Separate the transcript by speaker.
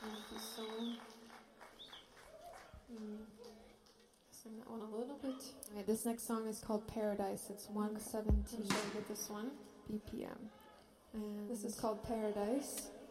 Speaker 1: Beautiful song. Sing that one a little bit. Okay, this next song is called Paradise. It's 117 with this one BPM. And this is called Paradise.